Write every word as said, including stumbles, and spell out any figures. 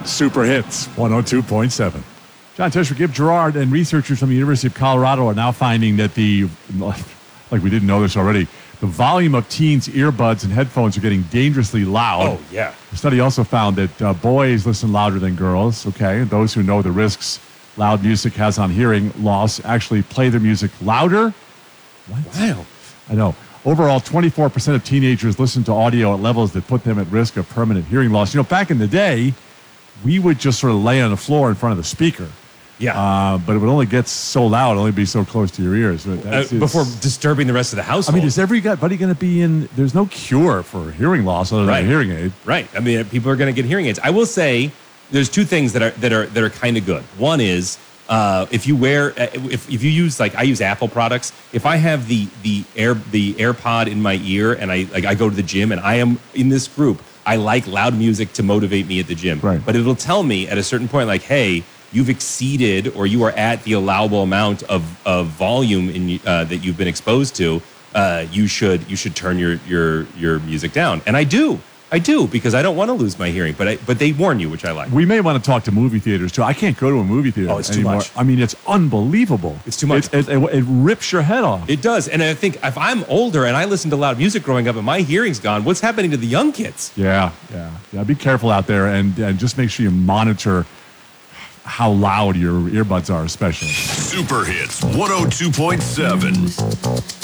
Super Hits one oh two point seven. John Tesher, Gib Gerard, and researchers from the University of Colorado are now finding that the, like we didn't know this already, the volume of teens' earbuds and headphones are getting dangerously loud. Oh, yeah. The study also found that uh, boys listen louder than girls, okay? And those who know the risks loud music has on hearing loss actually play their music louder. What? Wow. I know. Overall, twenty-four percent of teenagers listen to audio at levels that put them at risk of permanent hearing loss. You know, back in the day, we would just sort of lay on the floor in front of the speaker. Yeah. Uh, but it would only get so loud, only be so close to your ears. But Uh, before disturbing the rest of the I household. mean, is everybody going to be in? There's no cure for hearing loss other than Right. a hearing aid. Right. I mean, people are going to get hearing aids. I will say there's two things that are that are that are kind of good. One is uh, if you wear uh, if if you use like I use Apple products. If I have the the air the AirPod in my ear and I like I go to the gym and I am in this group, I like loud music to motivate me at the gym. Right. But it'll tell me at a certain point, like, hey, you've exceeded or you are at the allowable amount of, of volume in, uh, that you've been exposed to. Uh, you should you should turn your your your music down, and I do, I do because I don't want to lose my hearing. But I, but they warn you, which I like. We may want to talk to movie theaters too. I can't go to a movie theater Oh, it's too anymore. much. I mean, it's unbelievable. It's too much. It, it, it, it rips your head off. It does, and I think if I'm older and I listen to loud music growing up and my hearing's gone, what's happening to the young kids? Yeah, yeah, yeah. Be careful out there, and and just make sure you monitor how loud your earbuds are, especially. Super Hits one oh two point seven.